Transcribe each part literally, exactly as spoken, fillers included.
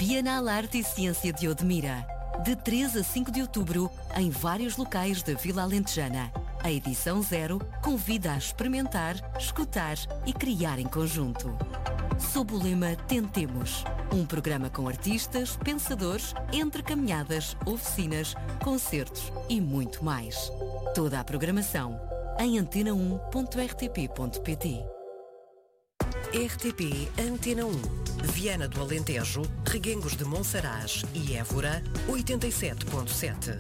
Bienal Arte e Ciência de Odmira. De três a cinco de outubro, em vários locais da Vila Alentejana. A edição zero convida a experimentar, escutar e criar em conjunto. Sob o lema Tentemos. Um programa com artistas, pensadores, entre caminhadas, oficinas, concertos e muito mais. Toda a programação em antena um ponto r t p ponto p t. R T P Antena um. Viana do Alentejo, Reguengos de Monsaraz e Évora, oitenta e sete ponto sete.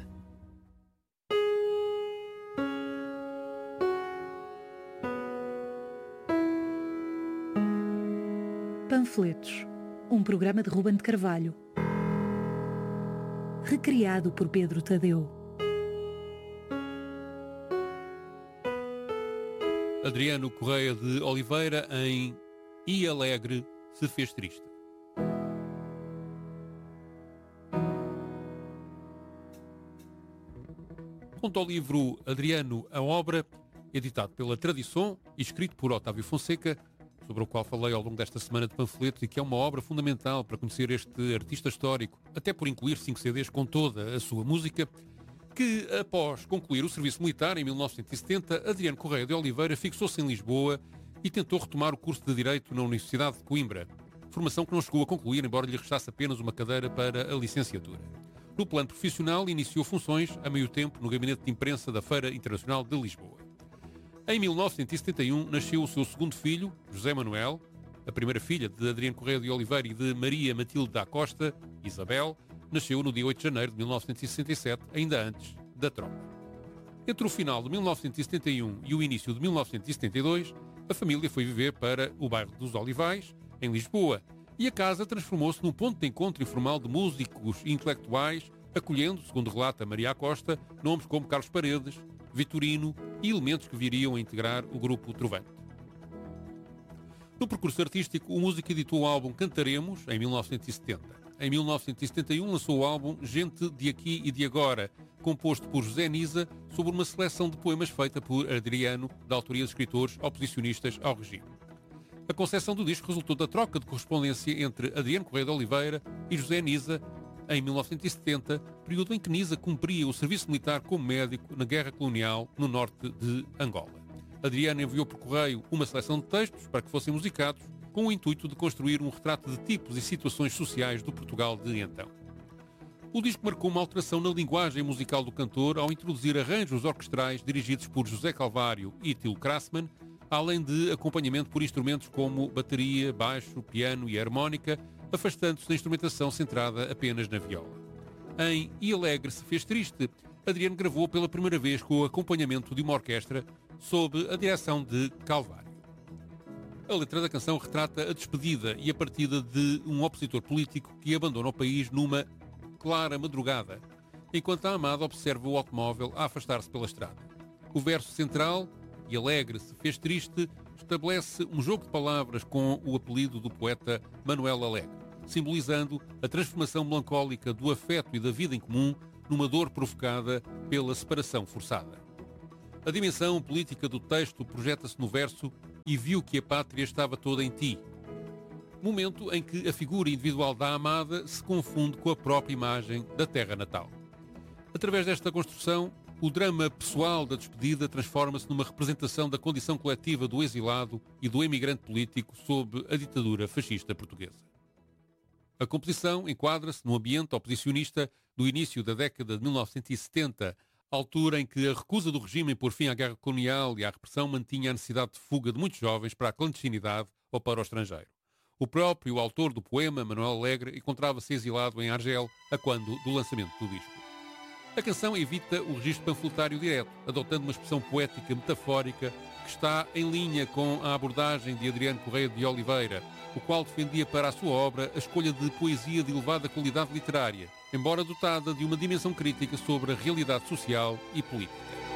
Panfletos, um programa de Ruben de Carvalho. Recriado por Pedro Tadeu. Adriano Correia de Oliveira em E Alegre se fez triste. Conta o livro Adriano, a obra, editado pela Tradição e escrito por Otávio Fonseca, sobre o qual falei ao longo desta semana de panfletos e que é uma obra fundamental para conhecer este artista histórico, até por incluir cinco C Ds com toda a sua música, que após concluir o serviço militar em mil novecentos e setenta, Adriano Correia de Oliveira fixou-se em Lisboa e tentou retomar o curso de Direito na Universidade de Coimbra, formação que não chegou a concluir, embora lhe restasse apenas uma cadeira para a licenciatura. No plano profissional, iniciou funções a meio tempo no gabinete de imprensa da Feira Internacional de Lisboa. Em mil novecentos e setenta e um, nasceu o seu segundo filho, José Manuel, a primeira filha de Adriano Correia de Oliveira e de Maria Matilde da Costa, Isabel, nasceu no dia oito de janeiro de mil novecentos e sessenta e sete, ainda antes da tropa. Entre o final de mil novecentos e setenta e um e o início de mil novecentos e setenta e dois, a família foi viver para o bairro dos Olivais, em Lisboa, e a casa transformou-se num ponto de encontro informal de músicos e intelectuais, acolhendo, segundo relata Maria Acosta, nomes como Carlos Paredes, Vitorino e elementos que viriam a integrar o grupo Trovante. No percurso artístico, o músico editou o álbum Cantaremos, em mil novecentos e setenta. Em mil novecentos e setenta e um lançou o álbum Gente de Aqui e de Agora, composto por José Nisa, sobre uma seleção de poemas feita por Adriano, da autoria de escritores oposicionistas ao regime. A concepção do disco resultou da troca de correspondência entre Adriano Correia de Oliveira e José Nisa, em mil novecentos e setenta, período em que Nisa cumpria o serviço militar como médico na guerra colonial no norte de Angola. Adriano enviou por correio uma seleção de textos para que fossem musicados, com o intuito de construir um retrato de tipos e situações sociais do Portugal de então. O disco marcou uma alteração na linguagem musical do cantor ao introduzir arranjos orquestrais dirigidos por José Calvário e Til Krasman, além de acompanhamento por instrumentos como bateria, baixo, piano e harmónica, afastando-se da instrumentação centrada apenas na viola. Em E Alegre se fez triste, Adriano gravou pela primeira vez com o acompanhamento de uma orquestra sob a direção de Calvário. A letra da canção retrata a despedida e a partida de um opositor político que abandona o país numa clara madrugada, enquanto a amada observa o automóvel a afastar-se pela estrada. O verso central, E Alegre se fez triste, estabelece um jogo de palavras com o apelido do poeta Manuel Alegre, simbolizando a transformação melancólica do afeto e da vida em comum numa dor provocada pela separação forçada. A dimensão política do texto projeta-se no verso E viu que a pátria estava toda em ti, momento em que a figura individual da amada se confunde com a própria imagem da terra natal. Através desta construção, o drama pessoal da despedida transforma-se numa representação da condição coletiva do exilado e do emigrante político sob a ditadura fascista portuguesa. A composição enquadra-se num ambiente oposicionista do início da década de mil novecentos e setenta, altura em que a recusa do regime em pôr fim à guerra colonial e à repressão mantinha a necessidade de fuga de muitos jovens para a clandestinidade ou para o estrangeiro. O próprio autor do poema, Manuel Alegre, encontrava-se exilado em Argel a quando do lançamento do disco. A canção evita o registro panfletário direto, adotando uma expressão poética metafórica que está em linha com a abordagem de Adriano Correia de Oliveira, o qual defendia para a sua obra a escolha de poesia de elevada qualidade literária, embora dotada de uma dimensão crítica sobre a realidade social e política.